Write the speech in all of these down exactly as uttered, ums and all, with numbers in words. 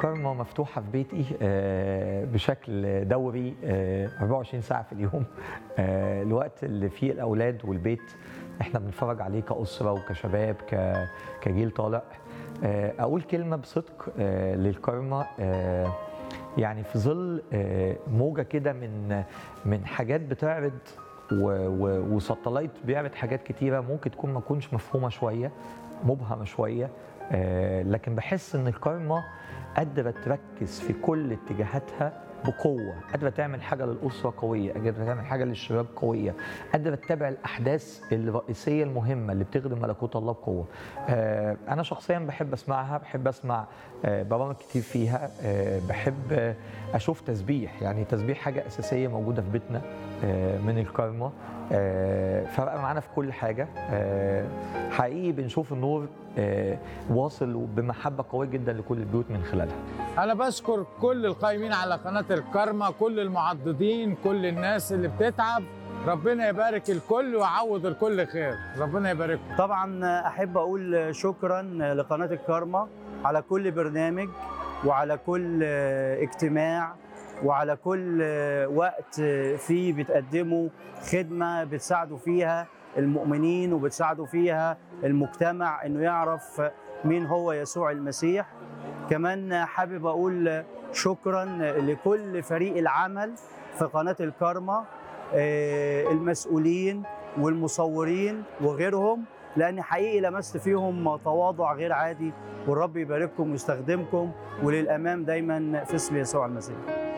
الكارما مفتوحة في بيتي آه، بشكل دوري آه، أربعة وعشرين ساعة في اليوم. آه، الوقت اللي فيه الأولاد والبيت احنا بنتفرج عليه كأسرة وكشباب ك- كجيل طالع. آه، أقول كلمة بصدق آه، للكارما. آه، يعني في ظل آه، موجة كده من من حاجات بتعرض وساتلايت بيعرض حاجات كتيرة ممكن تكون ما تكونش مفهومة شوية، مبهمة شوية. آه، لكن بحس ان الكارما قادرة تركز في كل اتجاهاتها بقوة، قادرة تعمل حاجة للأسرة قوية، قادرة تعمل حاجة للشباب قوية، قادرة تتابع الأحداث الرئيسية المهمة اللي بتخدم ملكوت الله بقوة. آه، أنا شخصيا بحب أسمعها، بحب أسمع آه، برامج كتير فيها. آه، بحب آه، أشوف تسبيح، يعني تسبيح حاجة أساسية موجودة في بيتنا آه، من الكارما. آه، فرق معانا في كل حاجة. آه، حقيقي بنشوف النور آه، واصل بمحبة قوية جدا لكل البيوت من خلالها. أنا بشكر كل القائمين على قناة الكارما، كل المعضدين، كل الناس اللي بتتعب. ربنا يبارك الكل ويعوض الكل خير، ربنا يبارككم. طبعا احب اقول شكرا لقناه الكارما على كل برنامج وعلى كل اجتماع وعلى كل وقت فيه بتقدموا خدمه بتساعدوا فيها المؤمنين وبتساعدوا فيها المجتمع انه يعرف مين هو يسوع المسيح. كمان حابب اقول شكرا لكل فريق العمل في قناه الكارما، آه، المسؤولين والمصورين وغيرهم، لأن حقيقي لمست فيهم تواضع غير عادي، والرب يبارككم ويستخدمكم وللأمام دايما في اسم يسوع المسيح.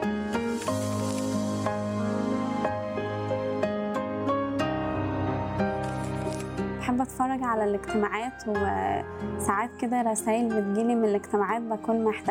بحب اتفرج على الاجتماعات، وساعات كده رسائل بتجيلي من الاجتماعات بكون محتاجة